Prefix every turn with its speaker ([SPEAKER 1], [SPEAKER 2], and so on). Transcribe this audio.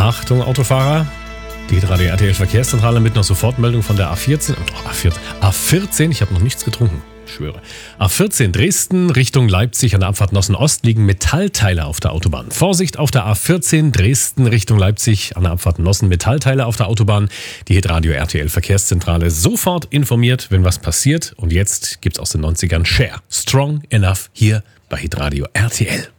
[SPEAKER 1] Achtung, Autofahrer. Die Radio RTL Verkehrszentrale mit einer Sofortmeldung von der A14. A14, ich habe noch nichts getrunken. Ich schwöre. A14 Dresden Richtung Leipzig an der Abfahrt Nossen Ost liegen Metallteile auf der Autobahn. Vorsicht auf der A14 Dresden Richtung Leipzig an der Abfahrt Nossen, Metallteile auf der Autobahn. Die Hitradio RTL Verkehrszentrale sofort informiert, wenn was passiert. Und jetzt gibt's aus den 90ern Cher. Strong Enough hier bei Hitradio RTL.